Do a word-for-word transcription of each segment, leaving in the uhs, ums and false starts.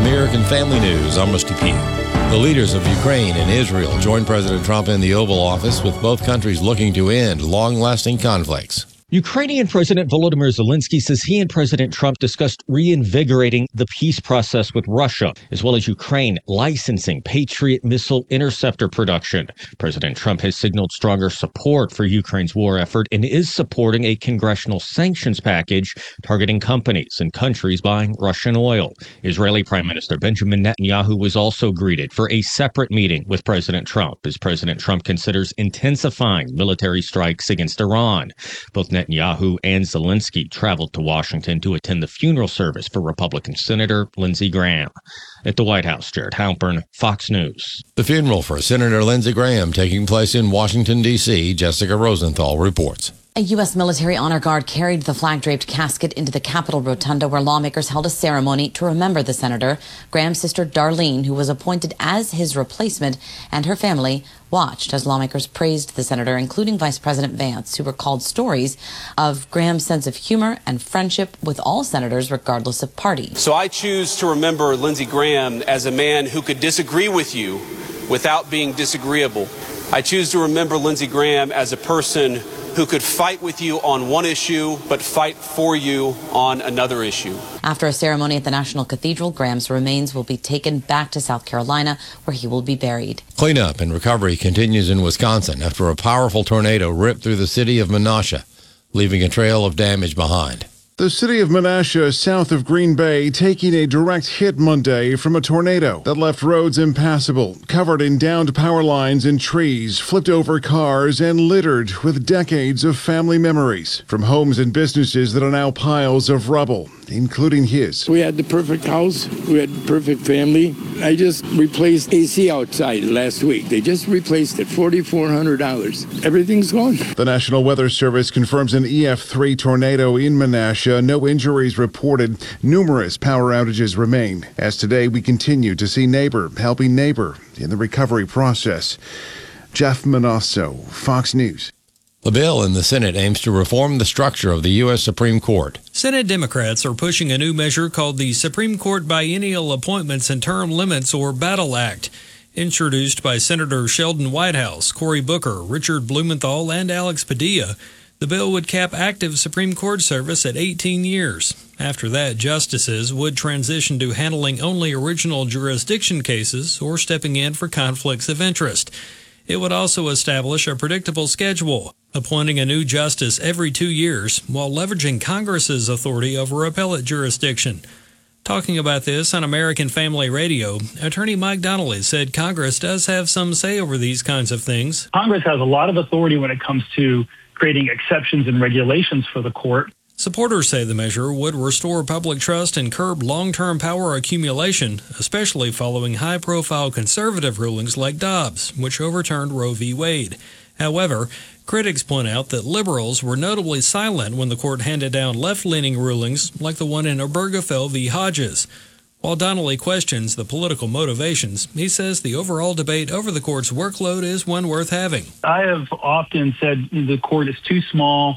American Family News. I'm Rusty Pugh. The leaders of Ukraine and Israel joined President Trump in the Oval Office, with both countries looking to end long-lasting conflicts. Ukrainian President Volodymyr Zelensky says he and President Trump discussed reinvigorating the peace process with Russia, as well as Ukraine licensing Patriot missile interceptor production. President Trump has signaled stronger support for Ukraine's war effort and is supporting a congressional sanctions package targeting companies and countries buying Russian oil. Israeli Prime Minister Benjamin Netanyahu was also greeted for a separate meeting with President Trump, as President Trump considers intensifying military strikes against Iran. Both Netanyahu and Zelensky traveled to Washington to attend the funeral service for Republican Senator Lindsey Graham. At the White House, Jared Halpern, Fox News. The funeral for Senator Lindsey Graham taking place in Washington, D C Jessica Rosenthal reports. A U S military honor guard carried the flag-draped casket into the Capitol Rotunda, where lawmakers held a ceremony to remember the senator. Graham's sister Darlene, who was appointed as his replacement, and her family watched as lawmakers praised the senator, including Vice President Vance, who recalled stories of Graham's sense of humor and friendship with all senators, regardless of party. So I choose to remember Lindsey Graham as a man who could disagree with you without being disagreeable. I choose to remember Lindsey Graham as a person who could fight with you on one issue, but fight for you on another issue. After a ceremony at the National Cathedral, Graham's remains will be taken back to South Carolina, where he will be buried. Cleanup and recovery continues in Wisconsin after a powerful tornado ripped through the city of Menasha, leaving a trail of damage behind. The city of Menasha, south of Green Bay, taking a direct hit Monday from a tornado that left roads impassable, covered in downed power lines and trees, flipped over cars, and littered with decades of family memories from homes and businesses that are now piles of rubble, including his. We had the perfect house. We had the perfect family. I just replaced A C outside last week. They just replaced it, four thousand four hundred dollars. Everything's gone. The National Weather Service confirms an E F three tornado in Menasha. No injuries reported. Numerous power outages remain. As today, we continue to see neighbor helping neighbor in the recovery process. Jeff Manasso, Fox News. The bill in the Senate aims to reform the structure of the U S Supreme Court. Senate Democrats are pushing a new measure called the Supreme Court Biennial Appointments and Term Limits, or BATTLE Act. Introduced by Senator Sheldon Whitehouse, Cory Booker, Richard Blumenthal, and Alex Padilla, the bill would cap active Supreme Court service at eighteen years. After that, justices would transition to handling only original jurisdiction cases or stepping in for conflicts of interest. It would also establish a predictable schedule, appointing a new justice every two years while leveraging Congress's authority over appellate jurisdiction. Talking about this on American Family Radio, attorney Mike Donnelly said Congress does have some say over these kinds of things. Congress has a lot of authority when it comes to creating exceptions and regulations for the court. Supporters say the measure would restore public trust and curb long-term power accumulation, especially following high-profile conservative rulings like Dobbs, which overturned Roe v. Wade. However, critics point out that liberals were notably silent when the court handed down left-leaning rulings like the one in Obergefell v. Hodges. While Donnelly questions the political motivations, he says the overall debate over the court's workload is one worth having. I have often said the court is too small.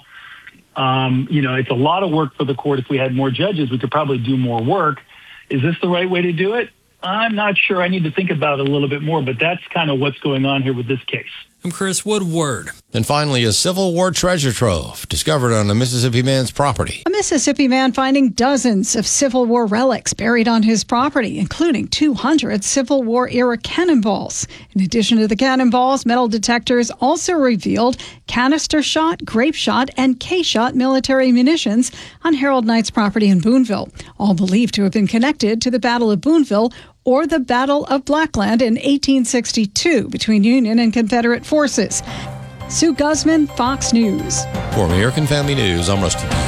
Um, you know, it's a lot of work for the court. If we had more judges, we could probably do more work. Is this the right way to do it? I'm not sure. I need to think about it a little bit more, but that's kind of what's going on here with this case. I'm Chris Woodward. And finally, a Civil War treasure trove discovered on a Mississippi man's property. A Mississippi man finding dozens of Civil War relics buried on his property, including two hundred Civil War-era cannonballs. In addition to the cannonballs, metal detectors also revealed canister shot, grape shot, and K-shot military munitions on Harold Knight's property in Boonville, all believed to have been connected to the Battle of Boonville or the Battle of Blackland in eighteen sixty-two between Union and Confederate forces. Sue Guzman, Fox News. For American Family News, I'm Rusty Pugh.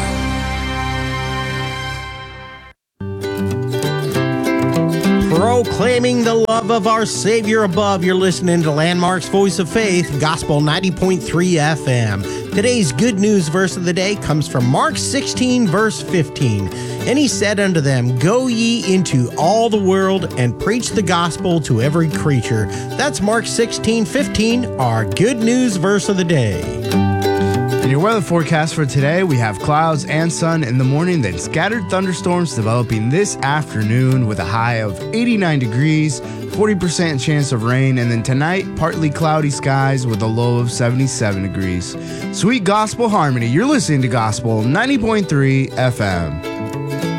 Proclaiming the love of our Savior above, you're listening to Landmark's Voice of Faith, Gospel ninety point three F M. Today's good news verse of the day comes from Mark sixteen, verse fifteen. And he said unto them, Go ye into all the world and preach the gospel to every creature. That's Mark sixteen, fifteen, our good news verse of the day. And your weather forecast for today, we have clouds and sun in the morning, then scattered thunderstorms developing this afternoon with a high of eighty-nine degrees, forty percent chance of rain, and then tonight, partly cloudy skies with a low of seventy-seven degrees. Sweet Gospel Harmony, you're listening to Gospel ninety point three F M.